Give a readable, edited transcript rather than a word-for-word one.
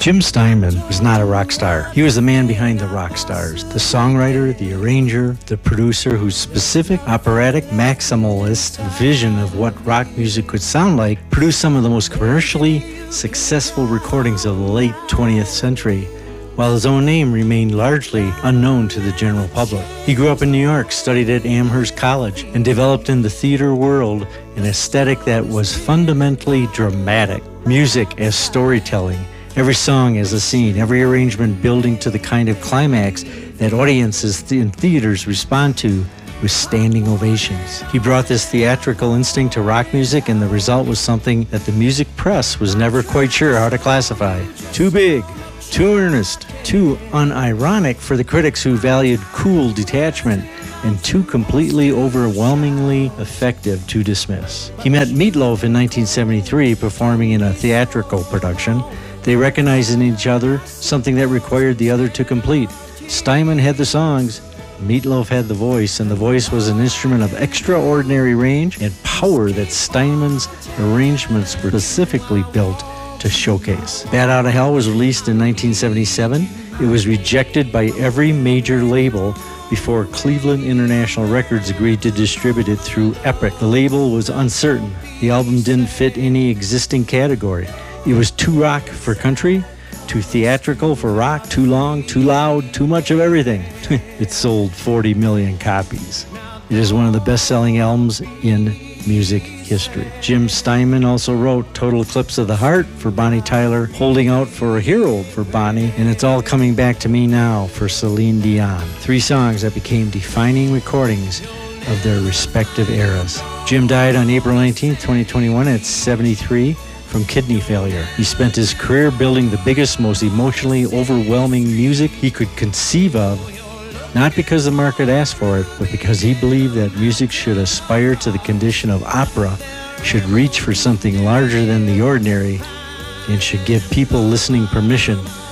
Jim Steinman was not a rock star. He was the man behind the rock stars, the songwriter, the arranger, the producer whose specific operatic maximalist vision of what rock music could sound like produced some of the most commercially successful recordings of the late 20th century, while his own name remained largely unknown to the general public. He grew up in New York, studied at Amherst College, and developed in the theater world an aesthetic that was fundamentally dramatic. Music as storytelling, every song as a scene, every arrangement building to the kind of climax that audiences in theaters respond to with standing ovations. He brought this theatrical instinct to rock music, and the result was something that the music press was never quite sure how to classify. Too big, too earnest, too unironic for the critics who valued cool detachment, and too completely overwhelmingly effective to dismiss. He met Meatloaf in 1973 performing in a theatrical production. They recognized in each other something that required the other to complete. Steinman had the songs, Meatloaf had the voice, and the voice was an instrument of extraordinary range and power that Steinman's arrangements were specifically built to showcase. Bat Out of Hell was released in 1977. It was rejected by every major label before Cleveland International Records agreed to distribute it through Epic. The label was uncertain. The album didn't fit any existing category. It was too rock for country, too theatrical for rock, too long, too loud, too much of everything. It sold 40 million copies. It is one of the best-selling albums in music history. Jim Steinman also wrote Total Eclipse of the Heart for Bonnie Tyler, Holding Out for a Hero for Bonnie, and It's All Coming Back to Me Now for Celine Dion. 3 songs that became defining recordings of their respective eras. Jim died on April 19, 2021 at 73 from kidney failure. He spent his career building the biggest, most emotionally overwhelming music he could conceive of, not because the market asked for it, but because he believed that music should aspire to the condition of opera, should reach for something larger than the ordinary, and should give people listening permission